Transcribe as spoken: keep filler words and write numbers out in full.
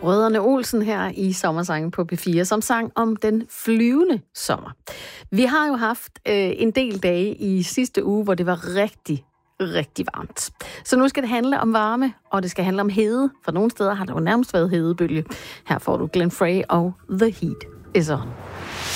Brødrene Olsen her i Sommersangen på P fire, som sang om den flyvende sommer. Vi har jo haft øh, en del dage i sidste uge, hvor det var rigtig, rigtig varmt. Så nu skal det handle om varme, og det skal handle om hede. For nogle steder har der jo nærmest været hedebølge. Her får du Glenn Frey og The Heat Is On.